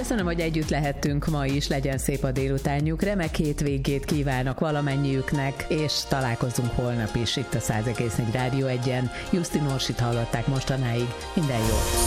Köszönöm, hogy együtt lehettünk ma is, legyen szép a délutánjuk, remek hétvégét kívánok valamennyiüknek, és találkozunk holnap is itt a 100,4 Rádió 1-en. Justin Orsit hallották mostanáig, minden jót!